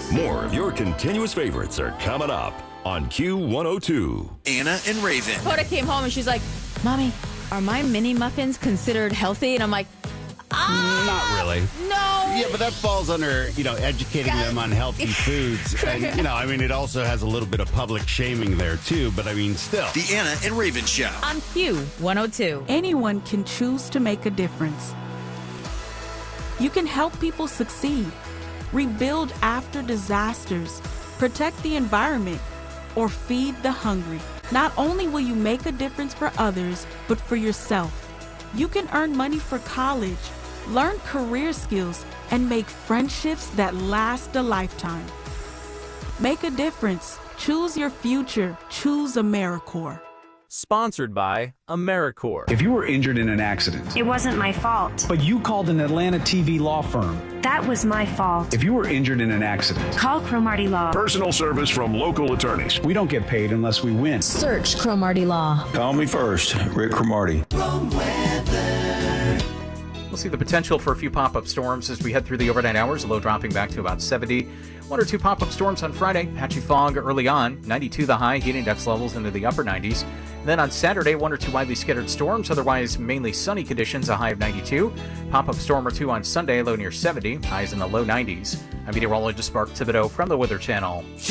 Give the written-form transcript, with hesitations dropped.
More of your continuous favorites are coming up on Q102. Anna and Raven. Hoda came home and she's like, Mommy, are my mini muffins considered healthy? And I'm like, Not really. no. Yeah, but that falls under, educating them on healthy foods. And, it also has a little bit of public shaming there, too. But, still. The Anna and Raven Show. On Q102. Anyone can choose to make a difference. You can help people succeed, rebuild after disasters, protect the environment, or feed the hungry. Not only will you make a difference for others, but for yourself. You can earn money for college, learn career skills, and make friendships that last a lifetime. Make a difference. Choose your future. Choose AmeriCorps. Sponsored by AmeriCorps. If you were injured in an accident, It wasn't my fault. but you called an Atlanta TV law firm. That was my fault. If you were injured in an accident, Call Cromartie Law. Personal service from local attorneys. we don't get paid unless we win. Search Cromartie Law. Call me first, Rick Cromartie. We'll see the potential for a few pop-up storms as we head through the overnight hours, the low dropping back to about 70. One or two pop-up storms on Friday, patchy fog early on, 92 the high, heat index levels into the upper 90s. Then on Saturday, one or two widely scattered storms, otherwise mainly sunny conditions, a high of 92. Pop-up storm or two on Sunday, low near 70, highs in the low 90s. I'm meteorologist Mark Thibodeau from the Weather Channel.